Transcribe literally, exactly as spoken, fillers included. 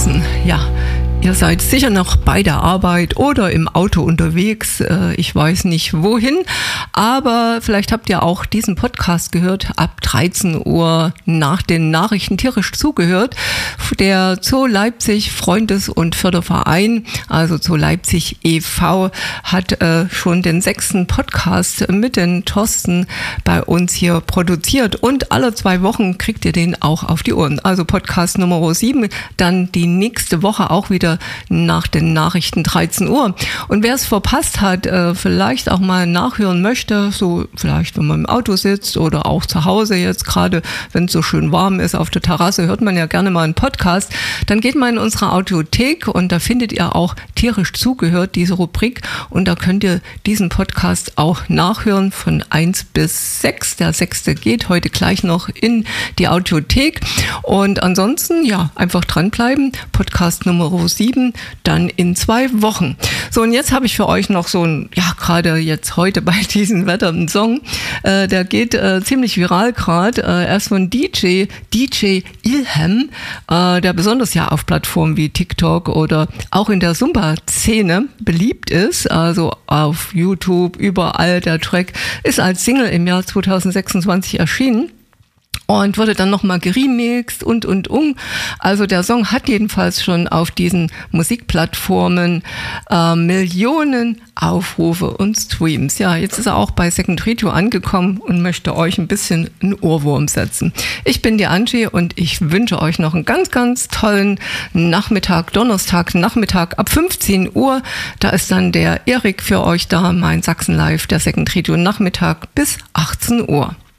draußen. Ja, ihr seid sicher noch bei der Arbeit oder im Auto unterwegs. Ich weiß nicht wohin, aber vielleicht habt ihr auch diesen Podcast gehört, ab dreizehn Uhr nach den Nachrichten tierisch zugehört. Der Zoo Leipzig Freundes- und Förderverein, also Zoo Leipzig e V, hat äh, schon den sechsten Podcast mit den Thorsten bei uns hier produziert und alle zwei Wochen kriegt ihr den auch auf die Ohren. Also Podcast Nummer sieben, dann die nächste Woche auch wieder nach den Nachrichten dreizehn Uhr. Und wer es verpasst hat, äh, vielleicht auch mal nachhören möchte, so vielleicht wenn man im Auto sitzt oder auch zu Hause jetzt gerade, wenn es so schön warm ist auf der Terrasse, hört man ja gerne mal einen Podcast, dann geht mal in unsere Audiothek und da findet ihr auch tierisch zugehört, diese Rubrik, und da könnt ihr diesen Podcast auch nachhören von eins bis sechs. Der sechste geht heute gleich noch in die Audiothek und ansonsten, ja, einfach dranbleiben. Podcast Nummer sieben, dann in zwei Wochen. So, und jetzt habe ich für euch noch so ein, ja, gerade jetzt heute bei diesem Wetter einen Song, äh, der geht äh, ziemlich viral gerade. Äh, er ist von D J, D J Ilham, äh, der besonders ja auf Plattformen wie TikTok oder auch in der Zumba-Szene beliebt ist, also auf YouTube, überall. Der Track ist als Single im Jahr zweitausendsechsundzwanzig erschienen und wurde dann nochmal geremixed und, und, um. Also der Song hat jedenfalls schon auf diesen Musikplattformen äh, Millionen Aufrufe und Streams. Ja, jetzt ist er auch bei Second Radio angekommen und möchte euch ein bisschen einen Ohrwurm setzen. Ich bin die Angie und ich wünsche euch noch einen ganz, ganz tollen Nachmittag, Donnerstag, Nachmittag ab fünfzehn Uhr. Da ist dann der Erik für euch da, mein Sachsen Live, der Second Radio Nachmittag bis achtzehn Uhr.